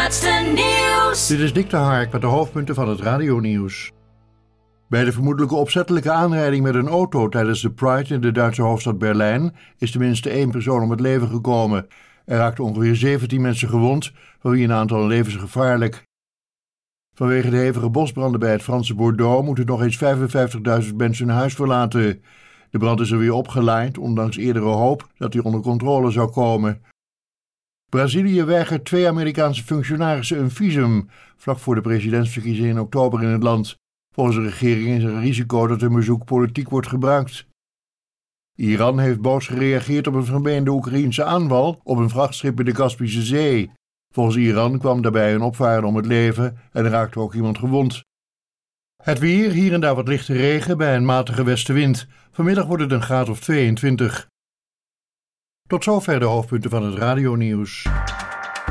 laatste nieuws. Dit is Dick de Hark met de hoofdpunten van het radionieuws. Bij de vermoedelijke opzettelijke aanrijding met een auto tijdens de Pride in de Duitse hoofdstad Berlijn is tenminste 1 persoon om het leven gekomen. Er raakten ongeveer 17 mensen gewond, van wie een aantal levensgevaarlijk. Vanwege de hevige bosbranden bij het Franse Bordeaux moeten nog eens 55.000 mensen hun huis verlaten. De brand is er weer opgelaaid, ondanks eerdere hoop dat hij onder controle zou komen. Brazilië weigert 2 Amerikaanse functionarissen een visum, vlak voor de presidentsverkiezingen in oktober in het land. Volgens de regering is er een risico dat hun bezoek politiek wordt gebruikt. Iran heeft boos gereageerd op een vermeende Oekraïense aanval op een vrachtschip in de Kaspische Zee. Volgens Iran kwam daarbij een opvarende om het leven en er raakte ook iemand gewond. Het weer, hier en daar wat lichte regen bij een matige westenwind. Vanmiddag wordt het een graad of 22. Tot zover de hoofdpunten van het radionieuws.